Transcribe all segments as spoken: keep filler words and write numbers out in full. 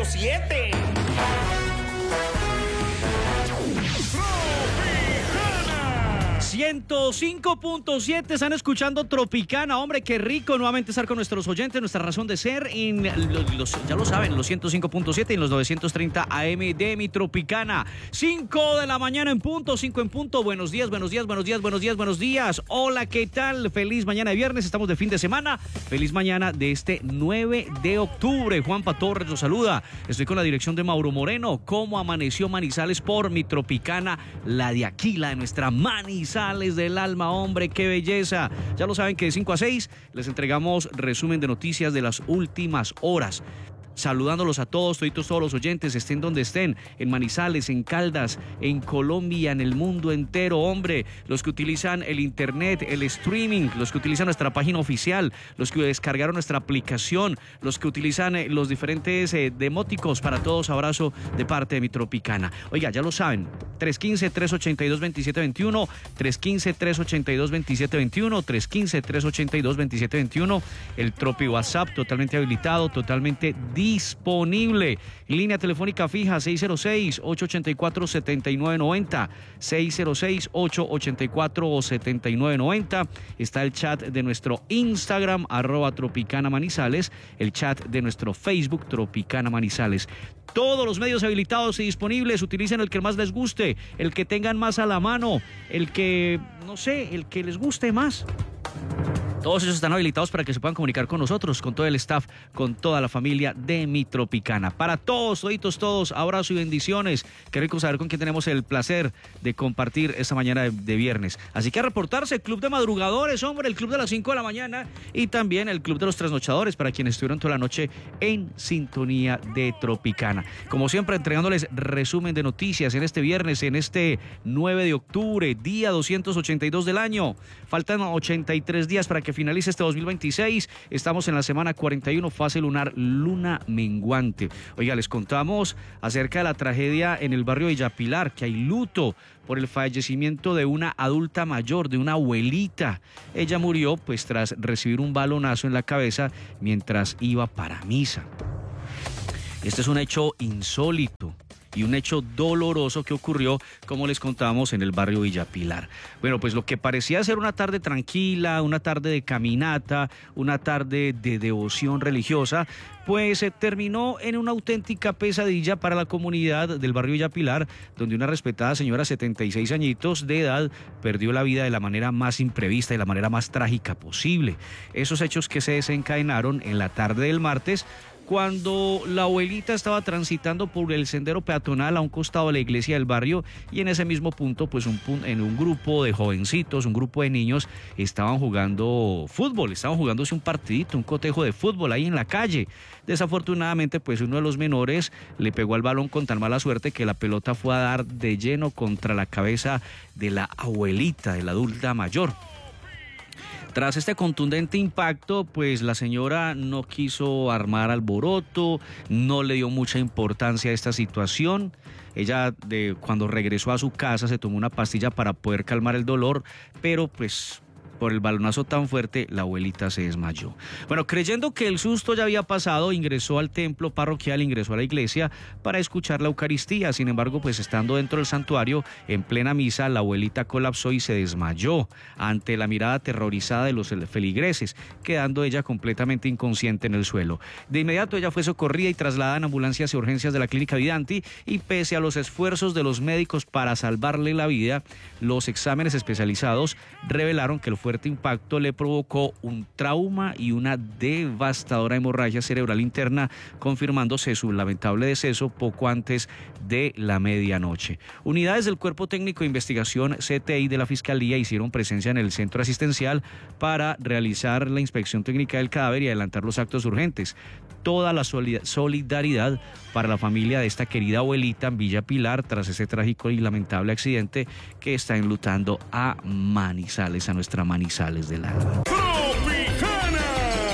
punto siete. ciento cinco punto siete, están escuchando Tropicana. Hombre, qué rico nuevamente estar con nuestros oyentes, nuestra razón de ser en los, los, ya lo saben, los ciento cinco punto siete y en los novecientos treinta A M de mi Tropicana. cinco de la mañana en punto, cinco en punto. Buenos días, buenos días, buenos días, buenos días, buenos días. Hola, ¿qué tal? Feliz mañana de viernes, estamos de fin de semana. Feliz mañana de este nueve de octubre. Juanpa Torres nos saluda. Estoy con la dirección de Mauro Moreno. ¿Cómo amaneció Manizales por mi Tropicana? La de aquí, la de nuestra Manizales del alma, hombre, qué belleza. Ya lo saben que de cinco a seis les entregamos resumen de noticias de las últimas horas. Saludándolos a todos, toditos, todos los oyentes, estén donde estén, en Manizales, en Caldas, en Colombia, en el mundo entero, hombre, los que utilizan el internet, el streaming, los que utilizan nuestra página oficial, los que descargaron nuestra aplicación, los que utilizan eh, los diferentes eh, demóticos, para todos, abrazo de parte de mi Tropicana. Oiga, ya lo saben, tres uno cinco, tres ocho dos, dos siete dos uno, tres uno cinco, tres ocho dos, dos siete dos uno, tres uno cinco, tres ocho dos, dos siete dos uno, el Tropi WhatsApp totalmente habilitado, totalmente disponible. Línea telefónica fija seis cero seis, ocho ocho cuatro, siete nueve nueve cero, seis cero seis, ocho ocho cuatro, siete nueve nueve cero. Está el chat de nuestro Instagram, arroba Tropicana Manizales, el chat de nuestro Facebook, Tropicana Manizales. Todos los medios habilitados y disponibles, utilicen el que más les guste, el que tengan más a la mano, el que, no sé, el que les guste más. Todos ellos están habilitados para que se puedan comunicar con nosotros, con todo el staff, con toda la familia de mi Tropicana. Para todos, toditos, todos, abrazo y bendiciones. Qué rico saber con quién tenemos el placer de compartir esta mañana de, de viernes. Así que a reportarse, el Club de Madrugadores, hombre, el Club de las cinco de la mañana y también el Club de los Trasnochadores para quienes estuvieron toda la noche en sintonía de Tropicana. Como siempre, entregándoles resumen de noticias en este viernes, en este nueve de octubre, día doscientos ochenta y dos del año. Faltan ochenta y tres días para que finalice este dos mil veintiséis. Estamos en la semana cuarenta y uno, fase lunar, luna menguante. Oiga, les contamos acerca de la tragedia en el barrio de Villapilar, que hay luto por el fallecimiento de una adulta mayor, de una abuelita. Ella murió pues tras recibir un balonazo en la cabeza mientras iba para misa. Este es un hecho insólito y un hecho doloroso que ocurrió, como les contamos, en el barrio Villapilar. Bueno, pues lo que parecía ser una tarde tranquila, una tarde de caminata, una tarde de devoción religiosa, pues se terminó en una auténtica pesadilla para la comunidad del barrio Villapilar, donde una respetada señora, setenta y seis añitos de edad, perdió la vida de la manera más imprevista y la manera más trágica posible. Esos hechos que se desencadenaron en la tarde del martes, cuando la abuelita estaba transitando por el sendero peatonal a un costado de la iglesia del barrio, y en ese mismo punto, pues un, en un grupo de jovencitos, un grupo de niños, estaban jugando fútbol, estaban jugándose un partidito, un cotejo de fútbol ahí en la calle. Desafortunadamente, pues uno de los menores le pegó al balón con tan mala suerte que la pelota fue a dar de lleno contra la cabeza de la abuelita, de la adulta mayor. Tras este contundente impacto, pues la señora no quiso armar alboroto, no le dio mucha importancia a esta situación. Ella, de, cuando regresó a su casa, se tomó una pastilla para poder calmar el dolor, pero pues por el balonazo tan fuerte, la abuelita se desmayó. Bueno, creyendo que el susto ya había pasado, ingresó al templo parroquial, ingresó a la iglesia para escuchar la Eucaristía. Sin embargo, pues estando dentro del santuario, en plena misa, la abuelita colapsó y se desmayó ante la mirada aterrorizada de los feligreses, quedando ella completamente inconsciente en el suelo. De inmediato ella fue socorrida y trasladada en ambulancias y urgencias de la clínica Vidanti, y pese a los esfuerzos de los médicos para salvarle la vida, los exámenes especializados revelaron que el fuerte impacto le provocó un trauma y una devastadora hemorragia cerebral interna, confirmándose su lamentable deceso poco antes de la medianoche. Unidades del Cuerpo Técnico de Investigación C T I de la Fiscalía hicieron presencia en el centro asistencial para realizar la inspección técnica del cadáver y adelantar los actos urgentes. Toda la solidaridad para la familia de esta querida abuelita en Villapilar tras ese trágico y lamentable accidente que está enlutando a Manizales, a nuestra Manizales del alma. ¡Tropicana! Sí,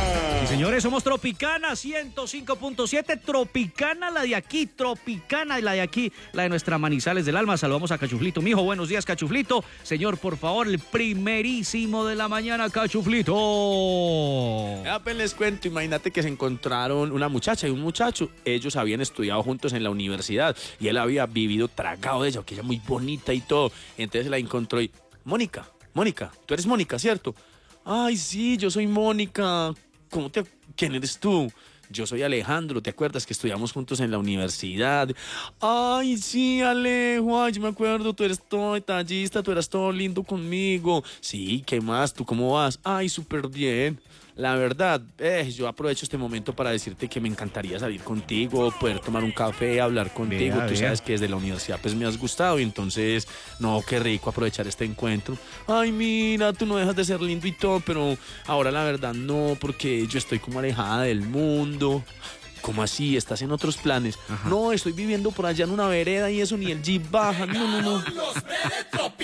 Señores, somos Tropicana ciento cinco punto siete, Tropicana la de aquí, Tropicana la de aquí, la de nuestra Manizales del Alma. Saludamos a Cachuflito, mijo, buenos días, Cachuflito. Señor, por favor, el primerísimo de la mañana, Cachuflito. Apenas les cuento, imagínate que se encontraron una muchacha y un muchacho. Ellos habían estudiado juntos en la universidad y él había vivido tragado de ella, que ella muy bonita y todo. Entonces la encontró y, Mónica, Mónica, tú eres Mónica, ¿cierto? Ay, sí, yo soy Mónica. ¿Cómo te, ¿Quién eres tú? Yo soy Alejandro, ¿te acuerdas que estudiamos juntos en la universidad? Ay, sí, Alejo, ay, yo me acuerdo, tú eres todo detallista, tú eras todo lindo conmigo. Sí, ¿qué más? ¿Tú cómo vas? Ay, súper bien. La verdad, eh, yo aprovecho este momento para decirte que me encantaría salir contigo, poder tomar un café, hablar contigo. Vea, Tú vea. sabes que desde la universidad pues me has gustado y entonces, no, qué rico aprovechar este encuentro. Ay, mira, tú no dejas de ser lindo y todo, pero ahora la verdad no, porque yo estoy como alejada del mundo. ¿Cómo así? ¿Estás en otros planes? Ajá. No, estoy viviendo por allá en una vereda y eso ni el jeep baja. No, no, no.